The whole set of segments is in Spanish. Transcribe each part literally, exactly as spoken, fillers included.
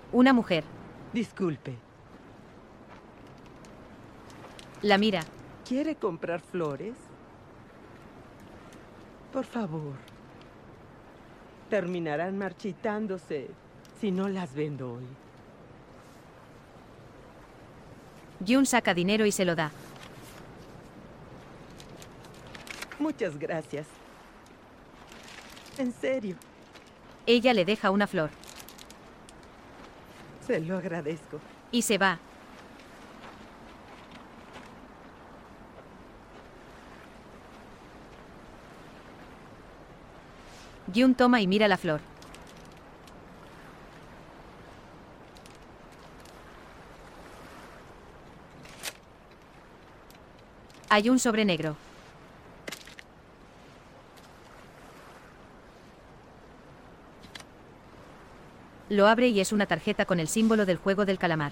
Una mujer. Disculpe. La mira. ¿Quiere comprar flores? Por favor. Terminarán marchitándose si no las vendo hoy. Jun saca dinero y se lo da. Muchas gracias. En serio. Ella le deja una flor. Se lo agradezco. Y se va. Jun toma y mira la flor. Hay un sobre negro. Lo abre y es una tarjeta con el símbolo del juego del calamar.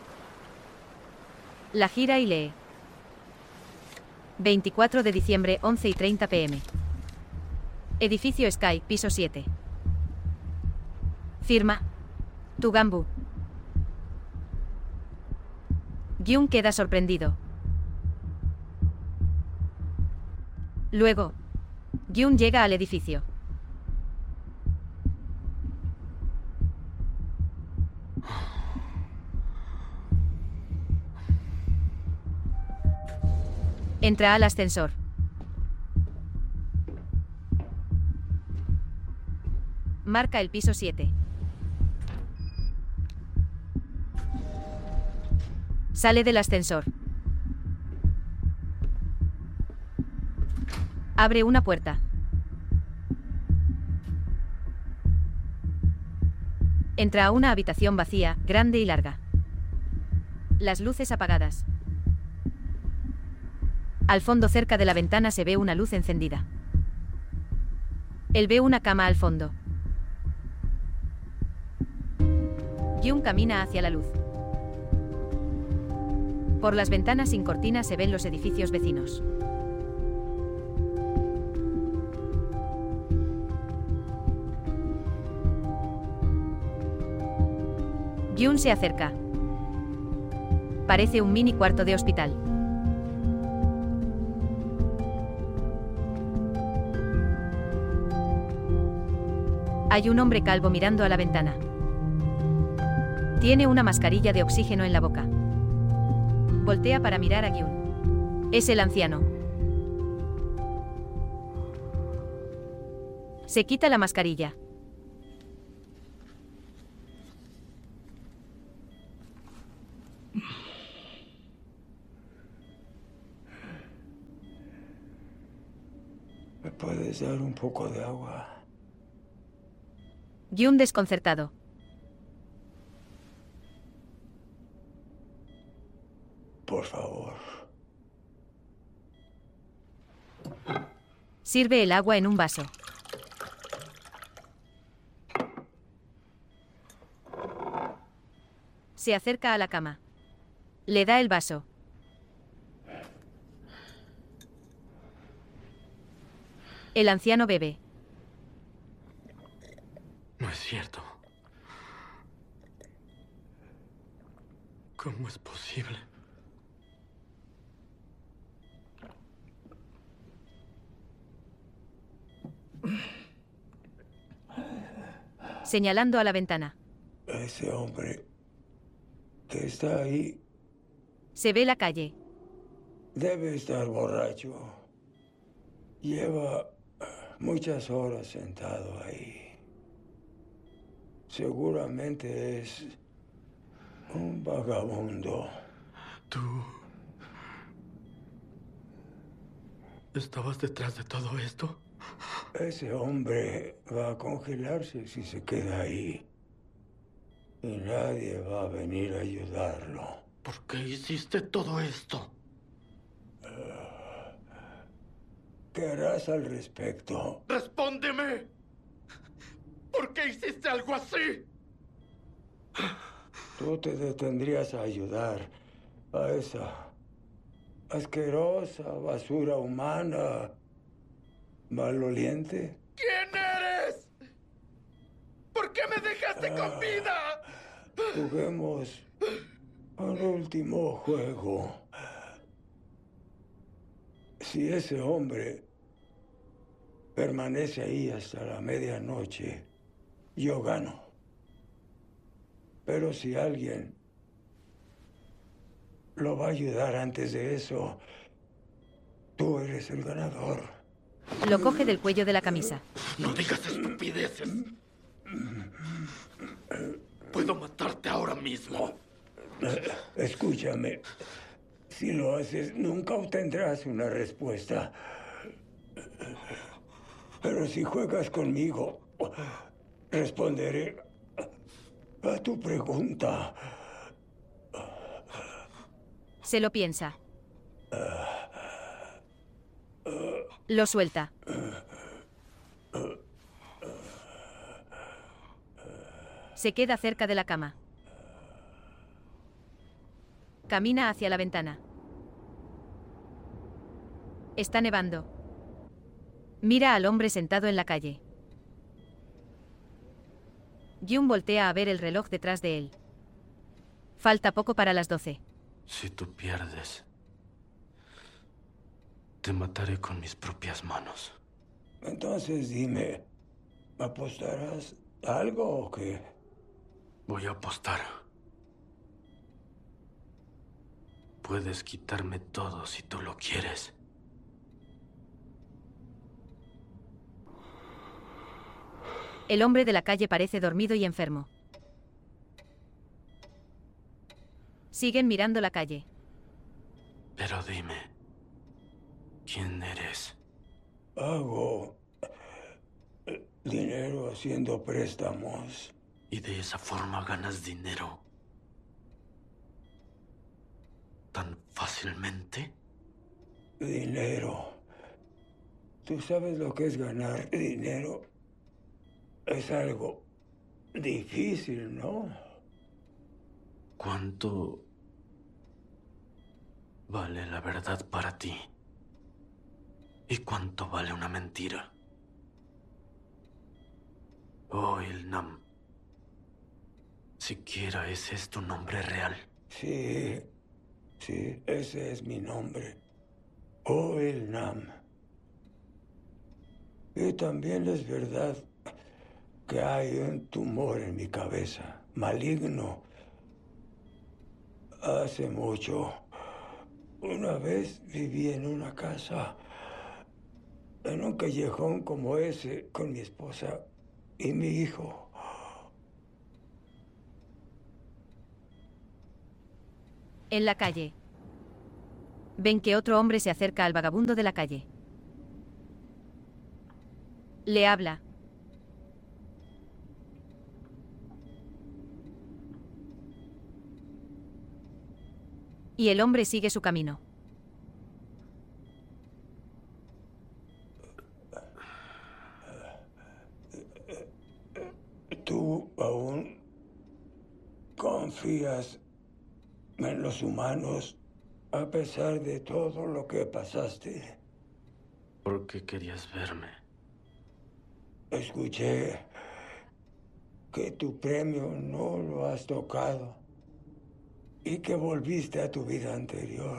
La gira y lee. veinticuatro de diciembre, once y treinta pm. Edificio Sky, piso siete. Firma. Tugambu. Gyun queda sorprendido. Luego, Gyun llega al edificio. Entra al ascensor. Marca el piso siete. Sale del ascensor. Abre una puerta. Entra a una habitación vacía, grande y larga. Las luces apagadas. Al fondo, cerca de la ventana, se ve una luz encendida. Él ve una cama al fondo. Gyun camina hacia la luz. Por las ventanas sin cortinas se ven los edificios vecinos. Gyun se acerca. Parece un mini cuarto de hospital. Hay un hombre calvo mirando a la ventana. Tiene una mascarilla de oxígeno en la boca. Voltea para mirar a Gyun. Es el anciano. Se quita la mascarilla. ¿Me puedes dar un poco de agua? Gyun desconcertado. Por favor. Sirve el agua en un vaso. Se acerca a la cama. Le da el vaso. El anciano bebe. No es cierto. ¿Cómo es posible? Señalando a la ventana. Ese hombre que está ahí Se ve la calle. debe estar borracho. Lleva muchas horas sentado ahí. Seguramente es un vagabundo. ¿Tú estabas detrás de todo esto? Ese hombre va a congelarse si se queda ahí. Y nadie va a venir a ayudarlo. ¿Por qué hiciste todo esto? ¿Qué harás al respecto? ¡Respóndeme! ¿Por qué hiciste algo así? Tú te detendrías a ayudar a esa asquerosa basura humana maloliente. ¿Quién eres? ¿Por qué me dejaste con vida? juguemos al último juego. Si ese hombre permanece ahí hasta la medianoche, yo gano. Pero si alguien lo va a ayudar antes de eso, tú eres el ganador. Lo coge del cuello de la camisa. No digas estupideces. Puedo matarte ahora mismo. Escúchame. Si lo haces, nunca obtendrás una respuesta. Pero si juegas conmigo, responderé a tu pregunta. Se lo piensa. Lo suelta. Se queda cerca de la cama. Camina hacia la ventana. Está nevando. Mira al hombre sentado en la calle. Jun voltea a ver el reloj detrás de él. Falta poco para las doce. Si tú pierdes, te mataré con mis propias manos. Entonces dime, ¿apostarás algo o qué? Voy a apostar. Puedes quitarme todo si tú lo quieres. El hombre de la calle parece dormido y enfermo. Siguen mirando la calle. Pero dime, ¿quién eres? Hago dinero haciendo préstamos. ¿Y de esa forma ganas dinero tan fácilmente? Dinero. ¿Tú sabes lo que es ganar dinero? Es algo difícil, ¿no? ¿Cuánto vale la verdad para ti? ¿Y cuánto vale una mentira? Oh, Ilnam. Siquiera ese es tu nombre real. Sí, sí, ese es mi nombre. Oh, Ilnam. Y también es verdad que hay un tumor en mi cabeza, maligno. Hace mucho, una vez viví en una casa, en un callejón como ese, con mi esposa y mi hijo. En la calle. Ven que otro hombre se acerca al vagabundo de la calle. Le habla. Y el hombre sigue su camino. ¿Tú aún confías en los humanos a pesar de todo lo que pasaste? ¿Por qué querías verme? Escuché que tu premio no lo has tocado y que volviste a tu vida anterior.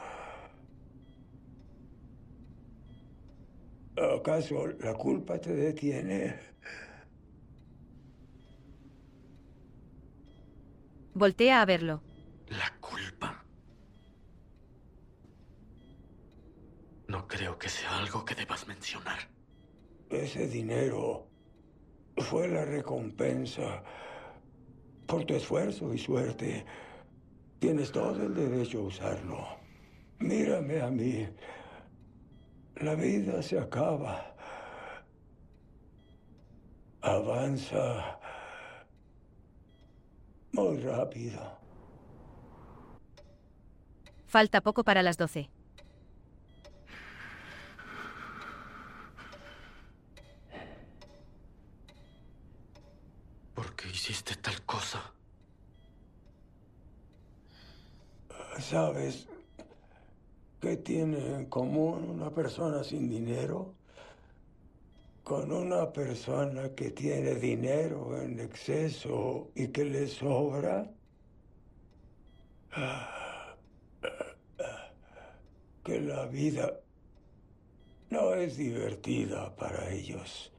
¿Acaso la culpa te detiene? Voltea a verlo. ¿La culpa? No creo que sea algo que debas mencionar. Ese dinero fue la recompensa por tu esfuerzo y suerte. Tienes todo el derecho a usarlo. Mírame a mí. La vida se acaba. Avanza muy rápido. Falta poco para las doce. ¿Por qué hiciste tal cosa? ¿Sabes qué tiene en común una persona sin dinero con una persona que tiene dinero en exceso y que le sobra, que la vida no es divertida para ellos.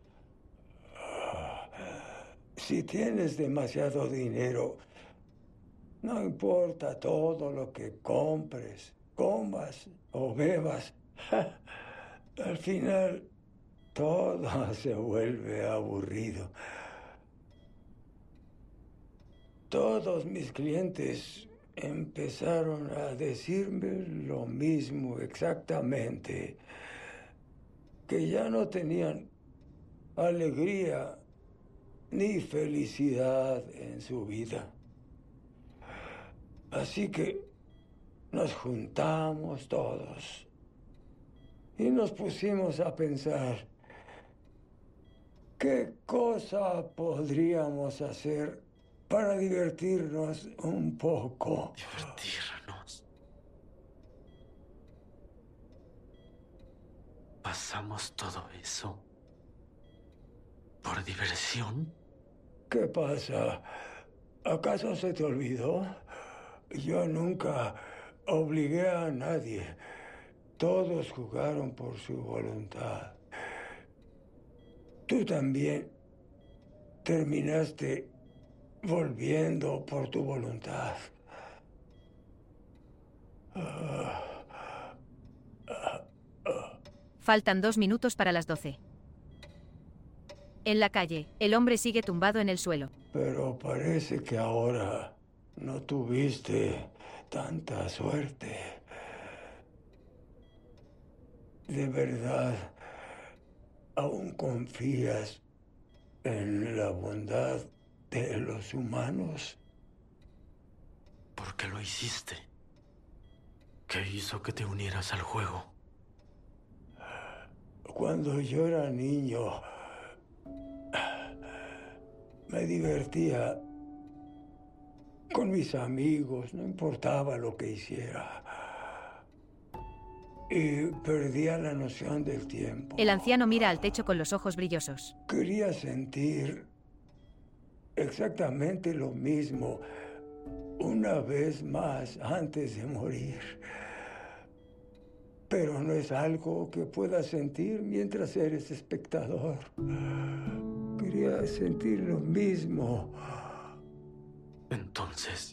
Si tienes demasiado dinero, no importa todo lo que compres, comas o bebas, al final todo se vuelve aburrido. Todos mis clientes empezaron a decirme lo mismo exactamente, que ya no tenían alegría ni felicidad en su vida. Así que nos juntamos todos y nos pusimos a pensar qué cosa podríamos hacer para divertirnos un poco. Divertirnos. ¿Pasamos todo eso por diversión? ¿Qué pasa? ¿Acaso se te olvidó? Yo nunca obligué a nadie. Todos jugaron por su voluntad. Tú también terminaste volviendo por tu voluntad. Faltan dos minutos para las doce. En la calle, el hombre sigue tumbado en el suelo. Pero parece que ahora no tuviste tanta suerte. ¿De verdad aún confías en la bondad de los humanos? ¿Por qué lo hiciste? ¿Qué hizo que te unieras al juego? Cuando yo era niño, me divertía con mis amigos, no importaba lo que hiciera. Y perdía la noción del tiempo. El anciano mira al techo con los ojos brillosos. Quería sentir exactamente lo mismo una vez más antes de morir. Pero no es algo que puedas sentir mientras eres espectador. Quería sentir lo mismo. Entonces,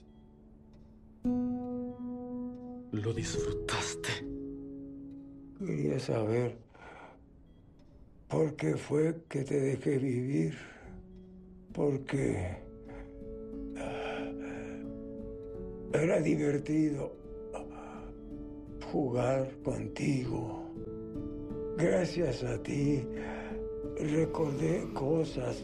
¿lo disfrutaste? Quería saber por qué fue que te dejé vivir. Porque era divertido jugar contigo. Gracias a ti recordé cosas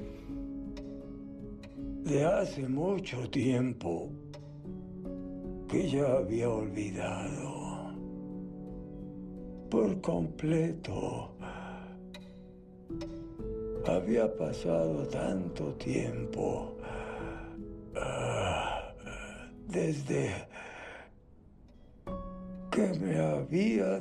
de hace mucho tiempo que ya había olvidado por completo. Había pasado tanto tiempo uh, desde que me había